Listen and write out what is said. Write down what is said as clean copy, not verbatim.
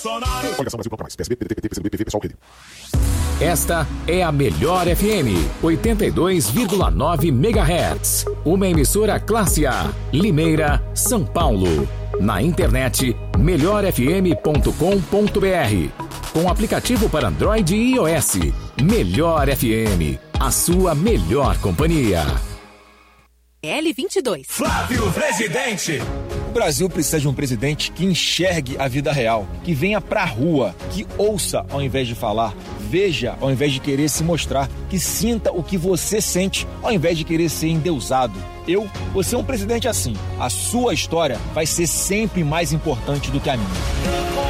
Esta é a Melhor FM, 82,9 MHz. Uma emissora classe A, Limeira, São Paulo. Na internet, melhorfm.com.br. Com aplicativo para Android e iOS. Melhor FM, a sua melhor companhia. L22. Flávio Presidente. O Brasil precisa de um presidente que enxergue a vida real, que venha pra rua, que ouça ao invés de falar, veja ao invés de querer se mostrar, que sinta o que você sente ao invés de querer ser endeusado. Eu vou ser um presidente assim. A sua história vai ser sempre mais importante do que a minha.